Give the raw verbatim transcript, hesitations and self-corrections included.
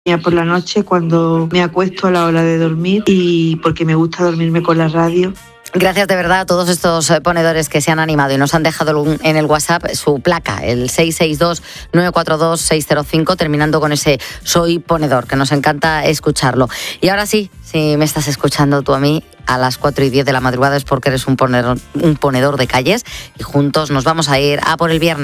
por la noche cuando me acuesto a la hora de dormir y porque me gusta dormirme con la radio. Gracias de verdad a todos estos ponedores que se han animado y nos han dejado en el WhatsApp su placa, el seis seis dos, nueve cuatro dos, seis cero cinco, terminando con ese soy ponedor, que nos encanta escucharlo. Y ahora sí, si me estás escuchando tú a mí a las cuatro y diez de la madrugada es porque eres un ponedor, un ponedor de calles y juntos nos vamos a ir a por el viernes.